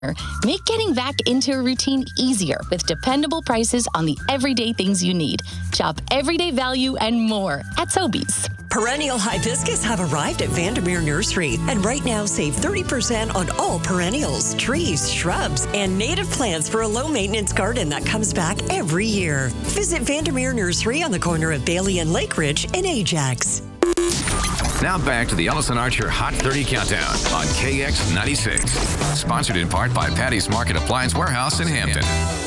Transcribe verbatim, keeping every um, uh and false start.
Make getting back into a routine easier with dependable prices on the everyday things you need. Shop everyday value and more at Sobeys. Perennial hibiscus have arrived at Vandermeer Nursery, and right now save thirty percent on all perennials, trees, shrubs, and native plants for a low-maintenance garden that comes back every year. Visit Vandermeer Nursery on the corner of Bailey and Lake Ridge in Ajax. Now back to the Ellison Archer Hot thirty Countdown on K X ninety-six. Sponsored in part by Patty's Market Appliance Warehouse in Hampton.